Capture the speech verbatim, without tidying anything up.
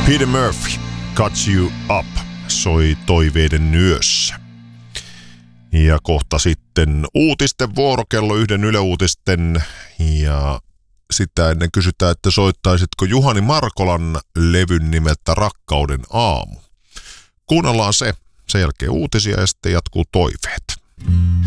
Peter Murphy, Cut You Up, soi toiveiden yössä. Ja kohta sitten uutisten vuoro, kello yhden Yle Uutisten. Ja sitä ennen kysytään, että soittaisitko Juhani Markolan levyn nimeltä Rakkauden aamu. Kuunnellaan se, sen jälkeen uutisia ja sitten jatkuu toiveet.